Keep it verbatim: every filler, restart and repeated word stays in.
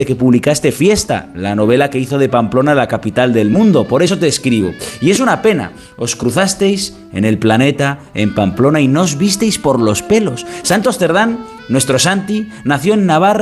que publicaste Fiesta, la novela que hizo de Pamplona la capital del mundo. Por eso te escribo. Y es una pena. Os cruzasteis en el planeta, en Pamplona, y no os visteis por los pelos. Santos Cerdán, nuestro Santi, nació en Navarra